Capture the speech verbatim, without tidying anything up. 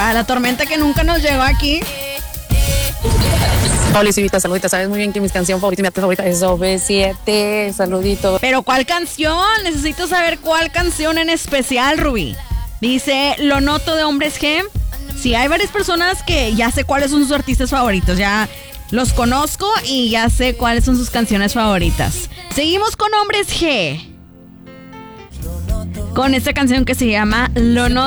Para la tormenta que nunca nos llegó aquí. Hola, Civita, saluditos. Sabes muy bien que mi canción favorita, mi favorita es O V siete. Saluditos. Pero ¿cuál canción? Necesito saber cuál canción en especial, Rubí. Dice, lo noto de Hombres G. Sí, hay varias personas que ya sé cuáles son sus artistas favoritos. Ya los conozco y ya sé cuáles son sus canciones favoritas. Seguimos con Hombres G. Con esta canción que se llama Lo noto.